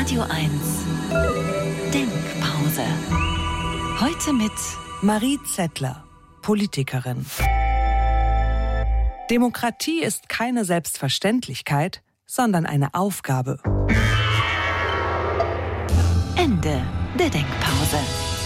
Radio 1 Denkpause. Heute mit Marie Zettler, Politikerin. Demokratie ist keine Selbstverständlichkeit, sondern eine Aufgabe. Ende der Denkpause.